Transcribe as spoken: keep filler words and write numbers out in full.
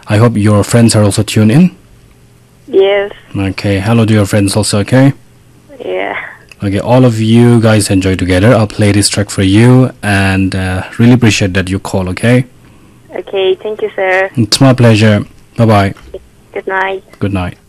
I hope your friends are also tuned in. Yes. Okay, hello to your friends also, okay? Yeah. Okay, all of you guys enjoy together. I'll play this track for you, and uh, really appreciate that you call, okay? Okay, thank you, sir. It's my pleasure. Bye-bye. Good night. Good night.